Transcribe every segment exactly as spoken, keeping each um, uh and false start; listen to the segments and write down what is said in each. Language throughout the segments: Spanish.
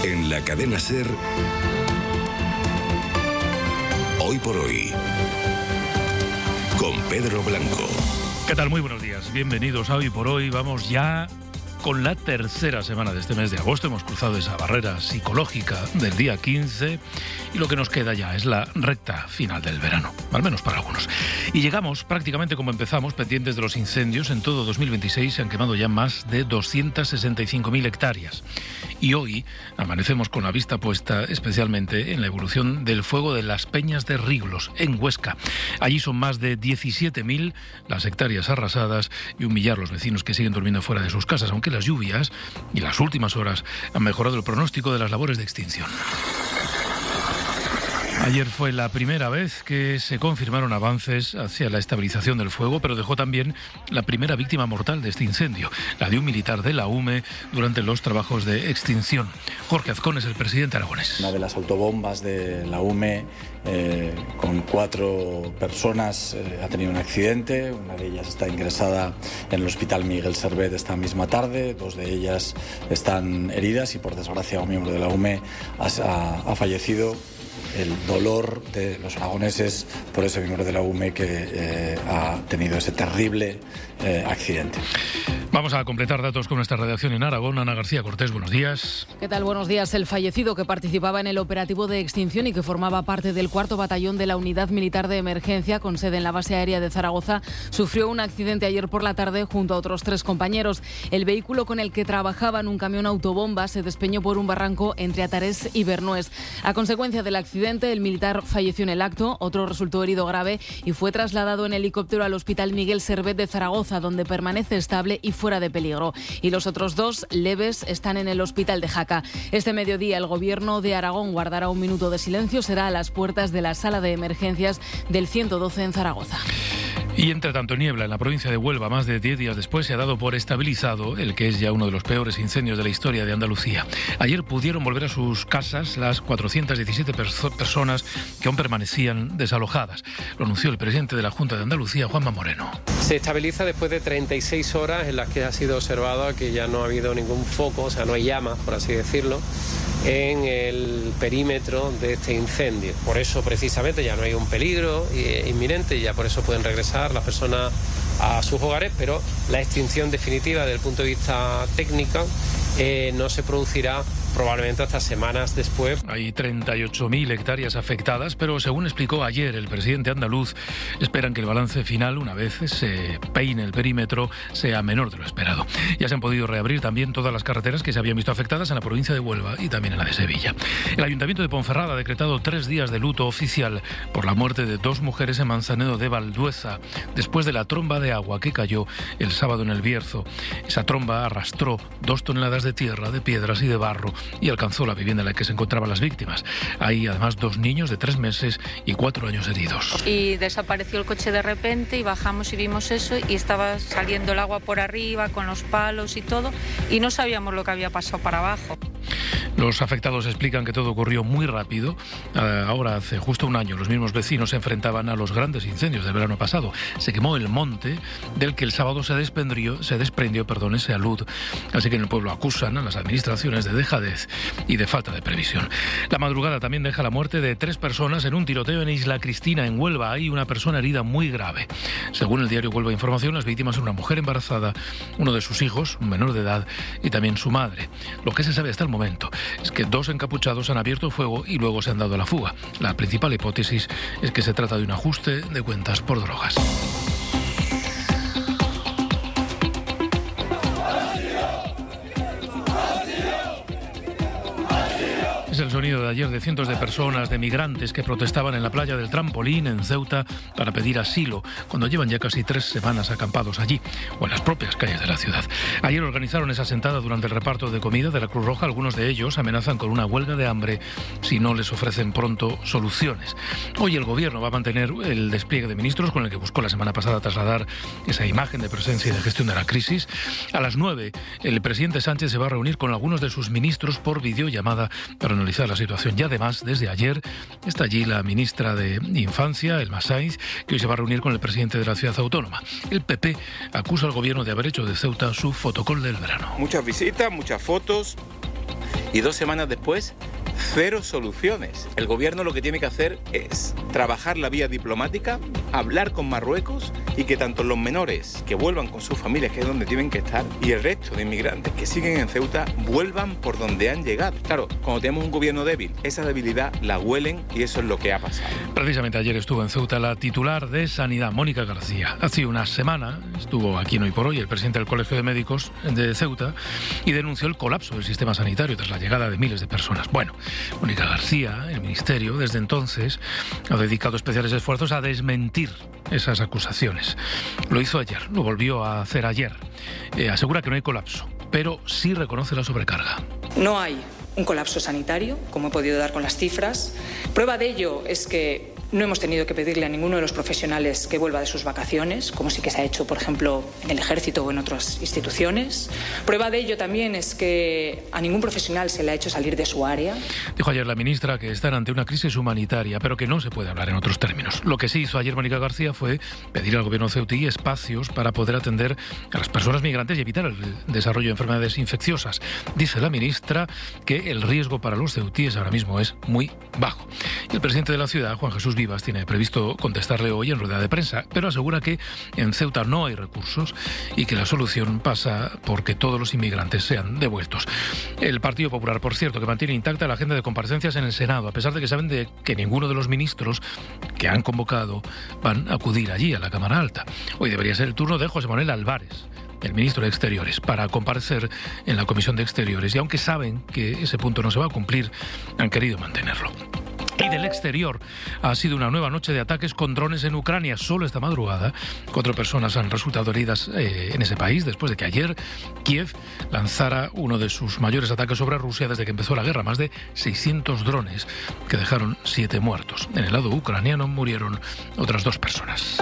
En la cadena SER, Hoy por Hoy, con Pedro Blanco. ¿Qué tal? Muy buenos días. Bienvenidos a Hoy por Hoy. Vamos ya con la tercera semana de este mes de agosto. Hemos cruzado esa barrera psicológica del día quince y lo que nos queda ya es la recta final del verano, al menos para algunos. Y llegamos prácticamente como empezamos, pendientes de los incendios. En todo dos mil veintiséis se han quemado ya más de doscientas sesenta y cinco mil hectáreas. Y hoy amanecemos con la vista puesta especialmente en la evolución del fuego de las Peñas de Riglos, en Huesca. Allí son más de diecisiete mil las hectáreas arrasadas y un millar los vecinos que siguen durmiendo fuera de sus casas, aunque las lluvias y las últimas horas han mejorado el pronóstico de las labores de extinción. Ayer fue la primera vez que se confirmaron avances hacia la estabilización del fuego, pero dejó también la primera víctima mortal de este incendio, la de un militar de la U M E durante los trabajos de extinción. Jorge Azcón es el presidente aragonés. Una de las autobombas de la U M E eh, con cuatro personas eh, ha tenido un accidente. Una de ellas está ingresada en el Hospital Miguel Servet esta misma tarde. Dos de ellas están heridas y, por desgracia, un miembro de la U M E ha, ha, ha fallecido. El dolor de los aragoneses por ese miembro de la U M E que eh, ha tenido ese terrible eh, accidente. Vamos a completar datos con nuestra redacción en Aragón. Ana García Cortés, buenos días. ¿Qué tal? Buenos días. El fallecido que participaba en el operativo de extinción y que formaba parte del cuarto batallón de la Unidad Militar de Emergencia con sede en la base aérea de Zaragoza sufrió un accidente ayer por la tarde junto a otros tres compañeros. El vehículo con el que trabajaban, un camión autobomba, se despeñó por un barranco entre Atarés y Bernués. A consecuencia del accidente, el militar falleció en el acto, otro resultó herido grave y fue trasladado en helicóptero al Hospital Miguel Servet de Zaragoza, donde permanece estable y fuera de peligro. Y los otros dos, leves, están en el hospital de Jaca. Este mediodía el Gobierno de Aragón guardará un minuto de silencio. Será a las puertas de la sala de emergencias del ciento doce en Zaragoza. Y entre tanto, niebla en la provincia de Huelva. Más de diez días después se ha dado por estabilizado el que es ya uno de los peores incendios de la historia de Andalucía. Ayer pudieron volver a sus casas las cuatrocientas diecisiete perso- personas que aún permanecían desalojadas. Lo anunció el presidente de la Junta de Andalucía, Juanma Moreno. Se estabiliza después de treinta y seis horas en las que ha sido observado que ya no ha habido ningún foco, o sea, no hay llamas, por así decirlo, en el perímetro de este incendio. Por eso, precisamente, ya no hay un peligro inminente y ya por eso pueden regresar las personas a sus hogares, pero la extinción definitiva desde el punto de vista técnico eh, no se producirá probablemente hasta semanas después. Hay treinta y ocho mil hectáreas afectadas, pero según explicó ayer el presidente andaluz, esperan que el balance final, una vez se peine el perímetro, sea menor de lo esperado. Ya se han podido reabrir también todas las carreteras que se habían visto afectadas en la provincia de Huelva y también en la de Sevilla. El Ayuntamiento de Ponferrada ha decretado tres días de luto oficial por la muerte de dos mujeres en Manzanedo de Valdueza, después de la tromba de agua que cayó el sábado en el Bierzo. Esa tromba arrastró dos toneladas de tierra, de piedras y de barro y alcanzó la vivienda en la que se encontraban las víctimas. Hay además dos niños de tres meses y cuatro años heridos. Y desapareció el coche de repente y bajamos y vimos eso y estaba saliendo el agua por arriba con los palos y todo y no sabíamos lo que había pasado para abajo. Los afectados explican que todo ocurrió muy rápido. Ahora, hace justo un año, los mismos vecinos se enfrentaban a los grandes incendios del verano pasado. Se quemó el monte del que el sábado se desprendió, se desprendió perdón, ese alud. Así que en el pueblo acusan a las administraciones de dejadez y de falta de previsión. La madrugada también deja la muerte de tres personas en un tiroteo en Isla Cristina, en Huelva. Hay una persona herida muy grave. Según el diario Huelva Información, las víctimas son una mujer embarazada, uno de sus hijos, un menor de edad, y también su madre. Lo que se sabe hasta el momento es que dos encapuchados han abierto fuego y luego se han dado a la fuga. La principal hipótesis es que se trata de un ajuste de cuentas por drogas. Es el sonido de ayer de cientos de personas, de migrantes que protestaban en la playa del Trampolín, en Ceuta, para pedir asilo, cuando llevan ya casi tres semanas acampados allí, o en las propias calles de la ciudad. Ayer organizaron esa sentada durante el reparto de comida de la Cruz Roja. Algunos de ellos amenazan con una huelga de hambre si no les ofrecen pronto soluciones. Hoy el Gobierno va a mantener el despliegue de ministros con el que buscó la semana pasada trasladar esa imagen de presencia y de gestión de la crisis. A las nueve, el presidente Sánchez se va a reunir con algunos de sus ministros por videollamada para analizar la situación. Y además, desde ayer, está allí la ministra de Infancia, Elma Sainz, que hoy se va a reunir con el presidente de la ciudad autónoma. El P P acusa al Gobierno de haber hecho de Ceuta su fotocol del verano. Muchas visitas, muchas fotos Y dos semanas después, cero soluciones. El gobierno lo que tiene que hacer es trabajar la vía diplomática, hablar con Marruecos y que tanto los menores que vuelvan con sus familias, que es donde tienen que estar, y el resto de inmigrantes que siguen en Ceuta vuelvan por donde han llegado. Claro, cuando tenemos un gobierno débil, esa debilidad la huelen y eso es lo que ha pasado. Precisamente ayer estuvo en Ceuta la titular de Sanidad, Mónica García. Hace una semana estuvo aquí en Hoy por Hoy el presidente del Colegio de Médicos de Ceuta y denunció el colapso del sistema sanitario tras la llegada de miles de personas. Bueno, Mónica García, el Ministerio, desde entonces ha dedicado especiales esfuerzos a desmentir esas acusaciones. Lo hizo ayer, lo volvió a hacer ayer. Eh, asegura que no hay colapso, pero sí reconoce la sobrecarga. No hay un colapso sanitario, como he podido dar con las cifras. Prueba de ello es que no hemos tenido que pedirle a ninguno de los profesionales que vuelva de sus vacaciones, como sí que se ha hecho, por ejemplo, en el Ejército o en otras instituciones. Prueba de ello también es que a ningún profesional se le ha hecho salir de su área. Dijo ayer la ministra que están ante una crisis humanitaria, pero que no se puede hablar en otros términos. Lo que sí hizo ayer Mónica García fue pedir al gobierno ceutí espacios para poder atender a las personas migrantes y evitar el desarrollo de enfermedades infecciosas. Dice la ministra que el riesgo para los ceutíes ahora mismo es muy bajo. Y el presidente de la ciudad, Juan Jesús Vivas, tiene previsto contestarle hoy en rueda de prensa, pero asegura que en Ceuta no hay recursos y que la solución pasa por que todos los inmigrantes sean devueltos. El Partido Popular, por cierto, que mantiene intacta la agenda de comparecencias en el Senado, a pesar de que saben de que ninguno de los ministros que han convocado van a acudir allí a la Cámara Alta. Hoy debería ser el turno de José Manuel Álvarez, el ministro de Exteriores, para comparecer en la Comisión de Exteriores, y aunque saben que ese punto no se va a cumplir, han querido mantenerlo. Y del exterior ha sido una nueva noche de ataques con drones en Ucrania. Solo esta madrugada cuatro personas han resultado heridas eh, en ese país después de que ayer Kiev lanzara uno de sus mayores ataques sobre Rusia desde que empezó la guerra. Más de seiscientos drones que dejaron siete muertos. En el lado ucraniano murieron otras dos personas.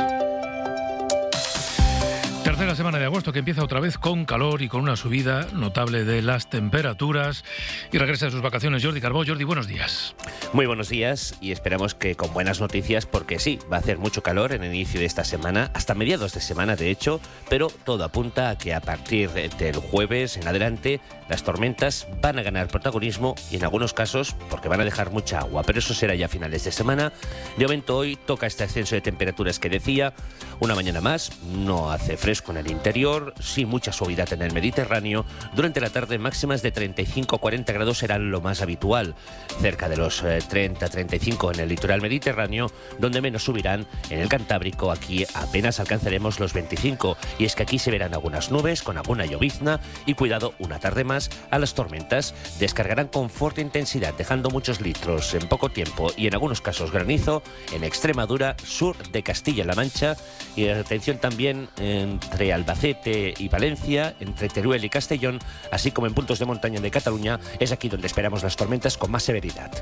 Tercera semana de agosto que empieza otra vez con calor y con una subida notable de las temperaturas. Y regresa de sus vacaciones Jordi Carbó. Jordi, buenos días. Muy buenos días y esperamos que con buenas noticias, porque sí, va a hacer mucho calor en el inicio de esta semana, hasta mediados de semana de hecho, pero todo apunta a que a partir del jueves en adelante las tormentas van a ganar protagonismo y en algunos casos porque van a dejar mucha agua, pero eso será ya a finales de semana. De momento hoy toca este ascenso de temperaturas que decía, una mañana más, no hace fresco en el interior, sí mucha suavidad en el Mediterráneo. Durante la tarde máximas de treinta y cinco a cuarenta grados serán lo más habitual, cerca de los eh, treinta a treinta y cinco en el litoral mediterráneo, donde menos subirán en el Cantábrico. Aquí apenas alcanzaremos los veinticinco, y es que aquí se verán algunas nubes con alguna llovizna y cuidado, una tarde más a las tormentas. Descargarán con fuerte intensidad, dejando muchos litros en poco tiempo y en algunos casos granizo en Extremadura, sur de Castilla-La Mancha, y atención también entre Albacete y Valencia, entre Teruel y Castellón, así como en puntos de montaña de Cataluña. Es aquí donde esperamos las tormentas con más severidad.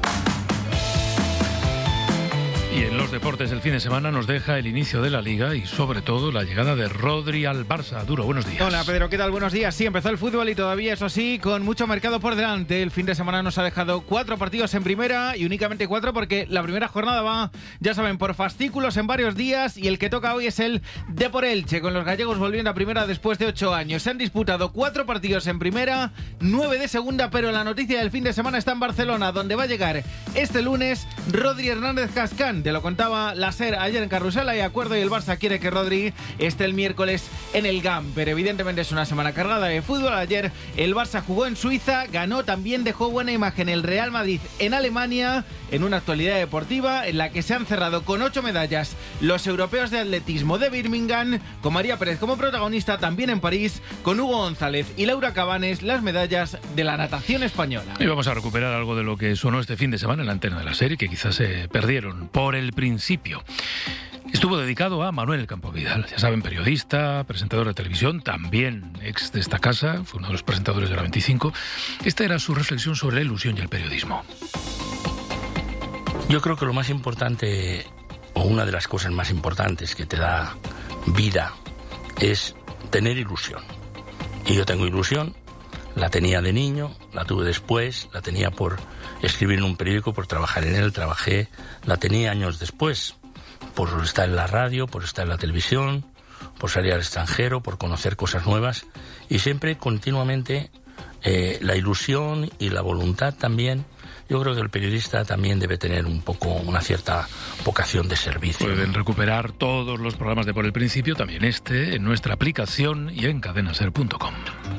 Y en los deportes del fin de semana nos deja el inicio de la Liga y sobre todo la llegada de Rodri al Barça. Duro, buenos días. Hola Pedro, ¿qué tal? Buenos días. Sí, empezó el fútbol y todavía, eso sí, con mucho mercado por delante. El fin de semana nos ha dejado cuatro partidos en primera y únicamente cuatro porque la primera jornada va, ya saben, por fascículos en varios días, y el que toca hoy es el Depor Elche, con los gallegos volviendo a primera después de ocho años. Se han disputado cuatro partidos en primera, nueve de segunda, pero la noticia del fin de semana está en Barcelona, donde va a llegar este lunes Rodri Hernández Cascán. Te lo contaba la SER ayer en Carrusel, hay acuerdo y el Barça quiere que Rodri esté el miércoles en el G A M. Pero evidentemente es una semana cargada de fútbol. Ayer el Barça jugó en Suiza, ganó, también dejó buena imagen el Real Madrid en Alemania, en una actualidad deportiva en la que se han cerrado con ocho medallas los europeos de atletismo de Birmingham, con María Pérez como protagonista, también en París, con Hugo González y Laura Cabanes, las medallas de la natación española. Y vamos a recuperar algo de lo que sonó este fin de semana en la antena de la SER, que quizás se perdieron por el principio. Estuvo dedicado a Manuel Campo Vidal, ya saben, periodista, presentador de televisión, también ex de esta casa, fue uno de los presentadores de la veinticinco. Esta era su reflexión sobre la ilusión y el periodismo. Yo creo que lo más importante, o una de las cosas más importantes que te da vida, es tener ilusión. Y yo tengo ilusión, la tenía de niño, la tuve después, la tenía por escribir en un periódico, por trabajar en él, trabajé, la tenía años después, por estar en la radio, por estar en la televisión, por salir al extranjero, por conocer cosas nuevas, y siempre continuamente eh, la ilusión y la voluntad también. Yo creo que el periodista también debe tener un poco una cierta vocación de servicio. Pueden recuperar todos los programas de Por el Principio, también este, en nuestra aplicación y en cadena ser punto com.